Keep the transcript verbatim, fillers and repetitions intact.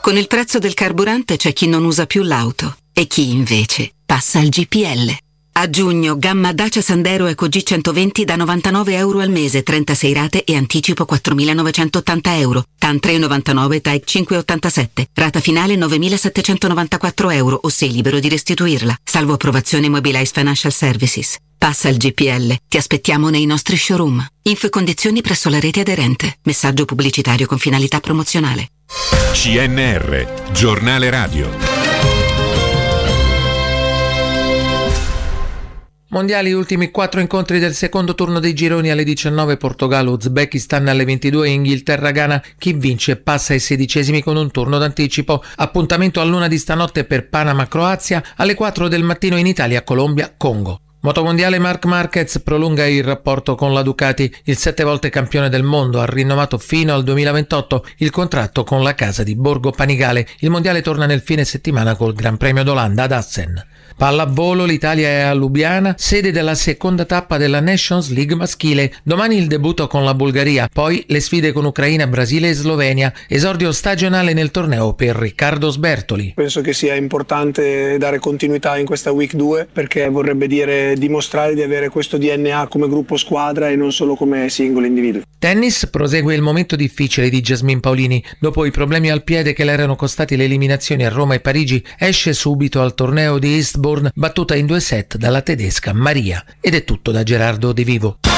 Con il prezzo del carburante c'è chi non usa più l'auto e chi invece passa al G P L. A giugno, gamma Dacia Sandero Eco G centoventi da novantanove euro al mese, trentasei rate e anticipo quattromilanovecentottanta euro. T A N tre virgola novantanove, T A E cinque virgola ottantasette. Rata finale novemilasettecentonovantaquattro euro o sei libero di restituirla. Salvo approvazione Mobilize Financial Services. Passa al G P L. Ti aspettiamo nei nostri showroom. Info e condizioni presso la rete aderente. Messaggio pubblicitario con finalità promozionale. C N R, giornale radio. Mondiali, ultimi quattro incontri del secondo turno dei gironi: alle diciannove Portogallo Uzbekistan, alle ventidue Inghilterra Ghana. Chi vince passa ai sedicesimi con un turno d'anticipo. Appuntamento a luna di stanotte per Panama Croazia, alle quattro del mattino in Italia Colombia Congo. Motomondiale, Marc Marquez prolunga il rapporto con la Ducati. Il sette volte campione del mondo ha rinnovato fino al duemilaventotto il contratto con la casa di Borgo Panigale. Il mondiale torna nel fine settimana col Gran Premio d'Olanda ad Assen. Pallavolo, l'Italia è a Lubiana, sede della seconda tappa della Nations League maschile. Domani il debutto con la Bulgaria, poi le sfide con Ucraina, Brasile e Slovenia. Esordio stagionale nel torneo per Riccardo Sbertoli. Penso che sia importante dare continuità in questa Week due, perché vorrebbe dire dimostrare di avere questo D N A come gruppo squadra e non solo come singolo individuo. Tennis, prosegue il momento difficile di Jasmine Paolini. Dopo i problemi al piede che le erano costati le eliminazioni a Roma e Parigi, esce subito al torneo di Eastbourne, battuta in due set dalla tedesca Maria. Ed è tutto da Gerardo De Vivo.